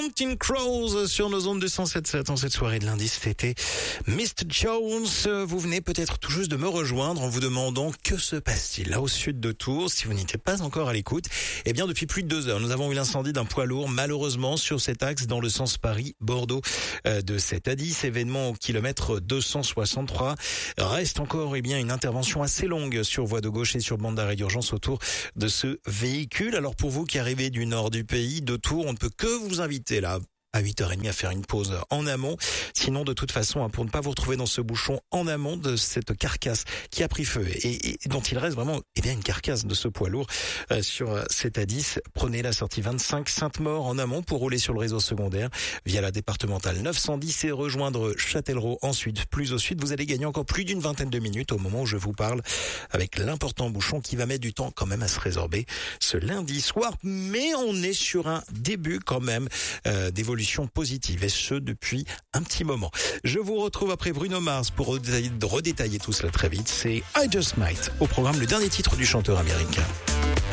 Counting Crows sur nos ondes de 107.7 en cette soirée de lundi cet été. Mr. Jones, vous venez peut-être tout juste de me rejoindre en vous demandant que se passe-t-il là au sud de Tours. Si vous n'étiez pas encore à l'écoute, eh bien depuis plus de 2 heures, nous avons eu l'incendie d'un poids lourd malheureusement sur cet axe dans le sens Paris-Bordeaux de 7 à 10, événement au kilomètre 263. Reste encore une intervention assez longue sur voie de gauche et sur bande d'arrêt d'urgence autour de ce véhicule. Alors pour vous qui arrivez du nord du pays, de Tours, on ne peut que vous inviter là à 8h30 à faire une pause en amont. Sinon, de toute façon, pour ne pas vous retrouver dans ce bouchon en amont de cette carcasse qui a pris feu et dont il reste vraiment une carcasse de ce poids lourd sur 7 à 10, prenez la sortie 25 Sainte-Maure en amont pour rouler sur le réseau secondaire via la départementale 910 et rejoindre Châtellerault ensuite. Plus au sud, vous allez gagner encore plus d'une vingtaine de minutes au moment où je vous parle avec l'important bouchon qui va mettre du temps quand même à se résorber ce lundi soir. Mais on est sur un début quand même d'évolution positive et ce depuis un petit moment. Je vous retrouve après Bruno Mars pour redétailler tout cela très vite. C'est I Just Might au programme, le dernier titre du chanteur américain.